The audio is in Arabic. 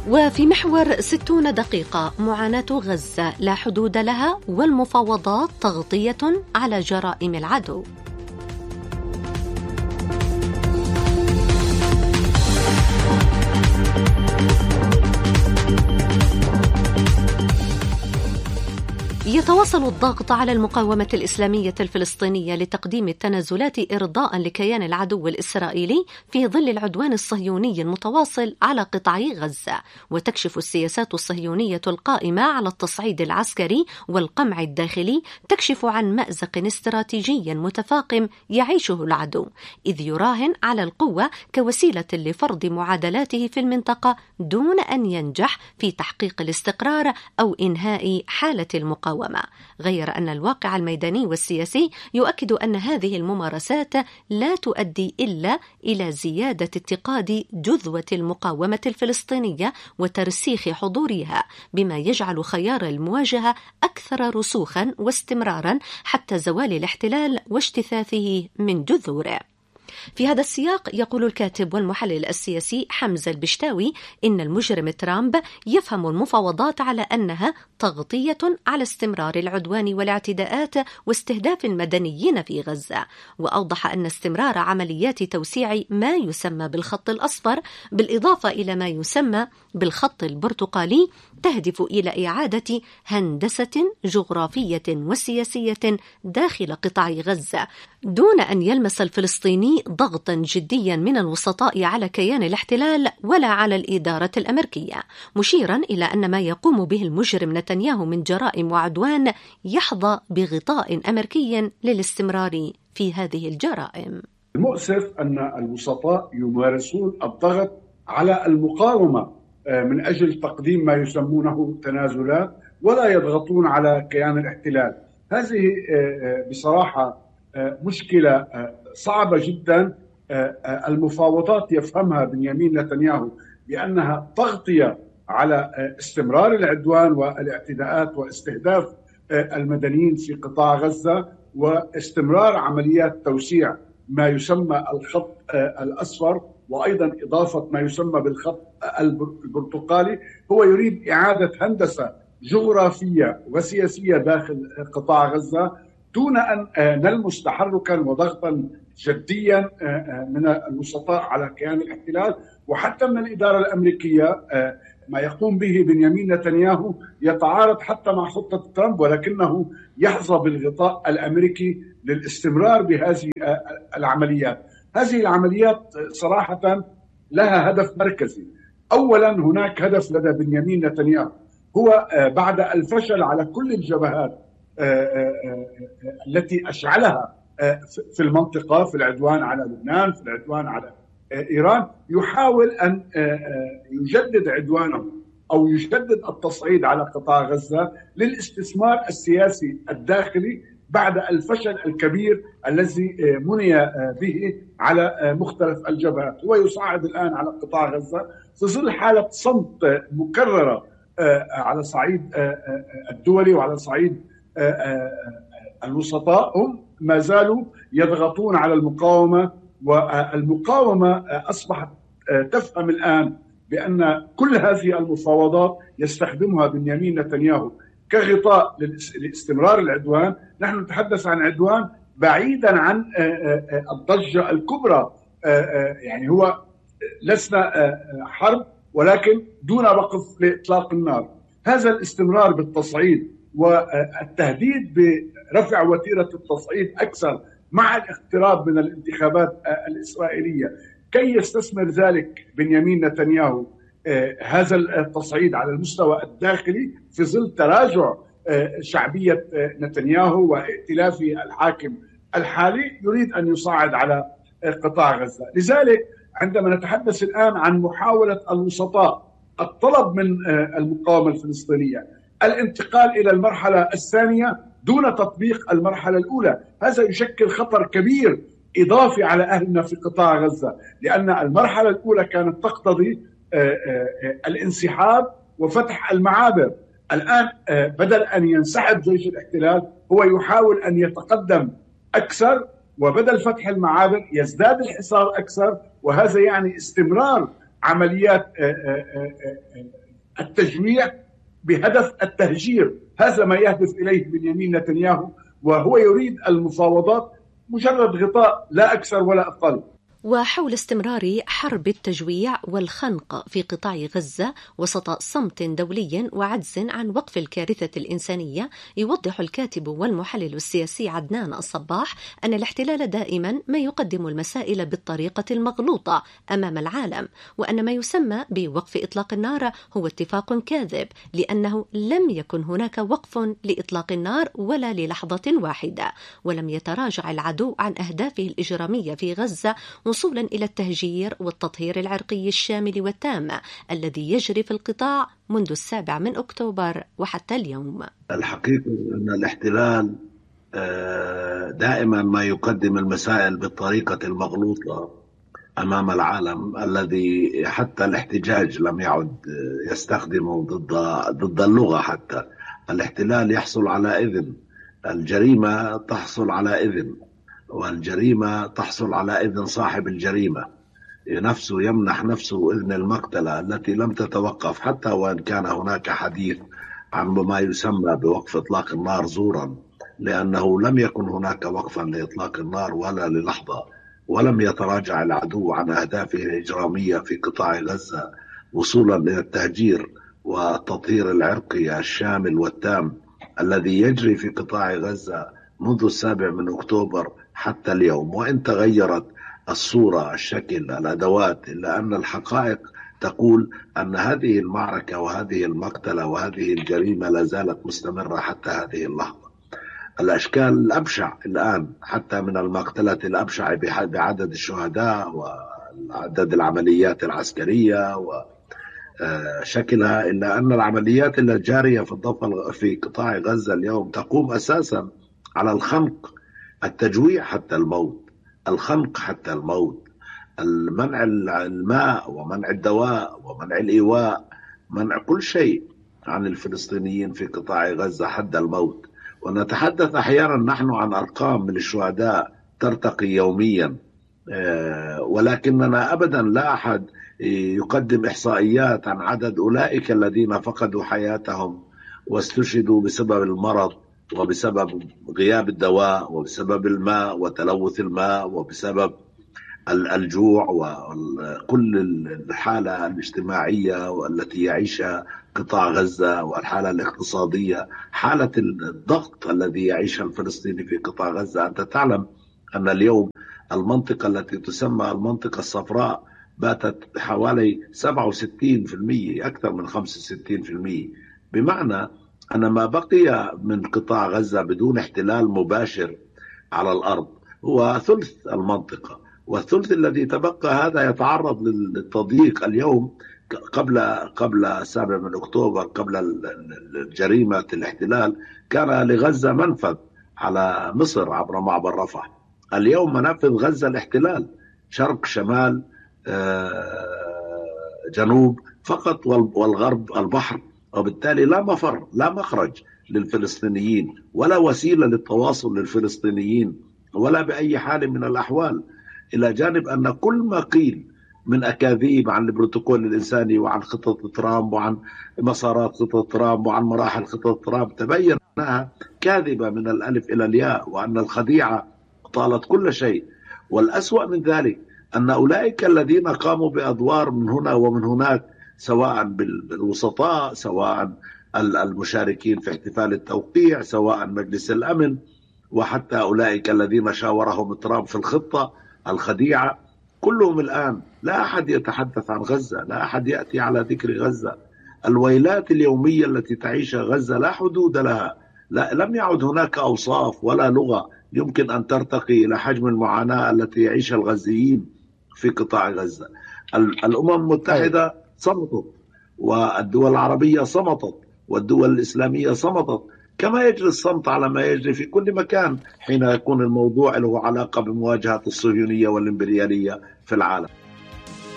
وفي محور 60 دقيقة، معاناة غزة لا حدود لها والمفاوضات تغطية على جرائم العدو. يتواصل الضغط على المقاومة الإسلامية الفلسطينية لتقديم التنازلات إرضاء لكيان العدو الإسرائيلي في ظل العدوان الصهيوني المتواصل على قطاع غزة. وتكشف السياسات الصهيونية القائمة على التصعيد العسكري والقمع الداخلي تكشف عن مأزق استراتيجي متفاقم يعيشه العدو، إذ يراهن على القوة كوسيلة لفرض معادلاته في المنطقة دون أن ينجح في تحقيق الاستقرار أو إنهاء حالة المقاومة. غير أن الواقع الميداني والسياسي يؤكد أن هذه الممارسات لا تؤدي إلا إلى زيادة اتقاد جذوة المقاومة الفلسطينية وترسيخ حضورها، بما يجعل خيار المواجهة أكثر رسوخا واستمرارا حتى زوال الاحتلال واجتثاثه من جذوره. في هذا السياق يقول الكاتب والمحلل السياسي حمزة البشتاوي إن المجرم ترامب يفهم المفاوضات على أنها تغطية على استمرار العدوان والاعتداءات واستهداف المدنيين في غزة، وأوضح أن استمرار عمليات توسيع ما يسمى بالخط الأصفر بالإضافة إلى ما يسمى بالخط البرتقالي تهدف إلى إعادة هندسة جغرافية وسياسية داخل قطاع غزة دون أن يلمس الفلسطيني ضغطا جديا من الوسطاء على كيان الاحتلال ولا على الإدارة الأمريكية، مشيرا إلى أن ما يقوم به المجرم نتنياهو من جرائم وعدوان يحظى بغطاء أمريكي للاستمرار في هذه الجرائم. المؤسف أن الوسطاء يمارسون الضغط على المقاومة من أجل تقديم ما يسمونه تنازلات ولا يضغطون على كيان الاحتلال. هذه بصراحة مشكلة صعبة جدا. المفاوضات يفهمها بنيامين نتنياهو بأنها تغطية على استمرار العدوان والاعتداءات واستهداف المدنيين في قطاع غزة واستمرار عمليات توسيع ما يسمى الخط الأصفر، وأيضا إضافة ما يسمى بالخط البرتقالي. هو يريد إعادة هندسة جغرافية وسياسية داخل قطاع غزة دون أن نلمس تحركا وضغطا جديا من الوسطاء على كيان الاحتلال وحتى من الإدارة الأمريكية. ما يقوم به بنيامين نتنياهو يتعارض حتى مع خطة ترامب، ولكنه يحظى بالغطاء الأمريكي للاستمرار بهذه العمليات. هذه العمليات صراحة لها هدف مركزي. أولا هناك هدف لدى بنيامين نتنياهو هو بعد الفشل على كل الجبهات التي أشعلها في المنطقة، في العدوان على لبنان، في العدوان على إيران، يحاول أن يجدد عدوانه أو يجدد التصعيد على قطاع غزة للاستثمار السياسي الداخلي بعد الفشل الكبير الذي مني به على مختلف الجبهات. هو يصعد الآن على قطاع غزة في ظل حالة صمت مكررة على صعيد الدولي وعلى صعيد الوسطاء. هم ما زالوا يضغطون على المقاومة، والمقاومة أصبحت تفهم الآن بأن كل هذه المفاوضات يستخدمها بنيامين نتنياهو كغطاء لاستمرار العدوان. نحن نتحدث عن عدوان بعيدا عن الضجة الكبرى، يعني هو لسنا حرب ولكن دون وقف لإطلاق النار. هذا الاستمرار بالتصعيد والتهديد برفع وتيرة التصعيد أكثر مع الاقتراب من الانتخابات الإسرائيلية كي يستثمر ذلك بنيامين نتنياهو هذا التصعيد على المستوى الداخلي في ظل تراجع شعبية نتنياهو وائتلافه الحاكم الحالي. يريد أن يصعد على قطاع غزة. لذلك عندما نتحدث الآن عن محاولة الوسطاء الطلب من المقاومة الفلسطينية الانتقال إلى المرحلة الثانية دون تطبيق المرحلة الأولى، هذا يشكل خطر كبير إضافي على أهلنا في قطاع غزة، لأن المرحلة الأولى كانت تقتضي الانسحاب وفتح المعابر. الآن بدل أن ينسحب جيش الاحتلال هو يحاول أن يتقدم أكثر، وبدل فتح المعابر يزداد الحصار أكثر، وهذا يعني استمرار عمليات التجويع بهدف التهجير. هذا ما يهدف إليه بنيامين نتنياهو، وهو يريد المفاوضات مجرد غطاء لا أكثر ولا أقل. وحول استمرار حرب التجويع والخنق في قطاع غزة وسط صمت دولي وعجز عن وقف الكارثة الإنسانية، يوضح الكاتب والمحلل السياسي عدنان الصباح أن الاحتلال دائما ما يقدم المسائل بالطريقة المغلوطة أمام العالم، وأن ما يسمى بوقف إطلاق النار هو اتفاق كاذب، لأنه لم يكن هناك وقف لإطلاق النار ولا للحظة واحدة، ولم يتراجع العدو عن أهدافه الإجرامية في غزة وصولا إلى التهجير والتطهير العرقي الشامل والتام الذي يجري في القطاع منذ 7 أكتوبر وحتى اليوم. الحقيقة أن الاحتلال دائما ما يقدم المسائل بالطريقة المغلوطة أمام العالم، الذي حتى الاحتجاج لم يعد يستخدمه ضد اللغة. حتى الاحتلال يحصل على إذن، الجريمة تحصل على إذن، والجريمة تحصل على إذن صاحب الجريمة نفسه، يمنح نفسه إذن المقتلة التي لم تتوقف، حتى وإن كان هناك حديث عن ما يسمى بوقف إطلاق النار زورا، لأنه لم يكن هناك وقفا لإطلاق النار ولا للحظة، ولم يتراجع العدو عن أهدافه الإجرامية في قطاع غزة وصولا إلى التهجير والتطهير العرقي الشامل والتام الذي يجري في قطاع غزة منذ 7 أكتوبر حتى اليوم. وإن تغيرت الصورة، الشكل، الأدوات، إلا أن الحقائق تقول أن هذه المعركة وهذه المقتلة وهذه الجريمة لا زالت مستمرة حتى هذه اللحظة. الأشكال الأبشع الآن حتى من المقتلة الأبشع بعدد الشهداء وعدد العمليات العسكرية وشكلها، إلا أن العمليات الجارية في قطاع غزة اليوم تقوم أساسا على الخنق، التجويع حتى الموت، الخنق حتى الموت، منع الماء ومنع الدواء ومنع الإيواء، منع كل شيء عن الفلسطينيين في قطاع غزة حتى الموت. ونتحدث أحيانا نحن عن أرقام من الشهداء ترتقي يوميا، ولكننا أبدا لا أحد يقدم إحصائيات عن عدد أولئك الذين فقدوا حياتهم واستشهدوا بسبب المرض وبسبب غياب الدواء وبسبب الماء وتلوث الماء وبسبب الجوع وكل الحالة الاجتماعية التي يعيشها قطاع غزة والحالة الاقتصادية، حالة الضغط الذي يعيشها الفلسطيني في قطاع غزة. أنت تعلم أن اليوم المنطقة التي تسمى المنطقة الصفراء باتت حوالي 67%، أكثر من 65%، بمعنى أن ما بقي من قطاع غزة بدون احتلال مباشر على الأرض هو ثلث المنطقة، والثلث الذي تبقى هذا يتعرض للتضييق اليوم. قبل 7 أكتوبر، قبل جريمة الاحتلال، كان لغزة منفذ على مصر عبر معبر رفح. اليوم منافذ غزة الاحتلال، شرق، شمال، جنوب فقط، والغرب البحر، وبالتالي لا مفر، لا مخرج للفلسطينيين ولا وسيلة للتواصل للفلسطينيين ولا بأي حال من الأحوال، إلى جانب أن كل ما قيل من أكاذيب عن البروتوكول الإنساني وعن خطة ترامب وعن مسارات خطة ترامب وعن مراحل خطة ترامب تبين أنها كاذبة من الألف إلى الياء، وأن الخديعة طالت كل شيء. والأسوأ من ذلك أن أولئك الذين قاموا بأدوار من هنا ومن هناك، سواء بالوسطاء، سواء المشاركين في احتفال التوقيع، سواء مجلس الأمن، وحتى أولئك الذين شاورهم ترامب في الخطة الخديعة، كلهم الآن لا أحد يتحدث عن غزة، لا أحد يأتي على ذكر غزة. الويلات اليومية التي تعيشها غزة لا حدود لها، لم يعد هناك أوصاف ولا لغة يمكن أن ترتقي إلى حجم المعاناة التي يعيشها الغزيين في قطاع غزة. الأمم المتحدة صمتت، والدول العربية صمتت، والدول الإسلامية صمتت، كما يجري الصمت على ما يجري في كل مكان حين يكون الموضوع له علاقة بمواجهة الصهيونية والإمبريالية في العالم.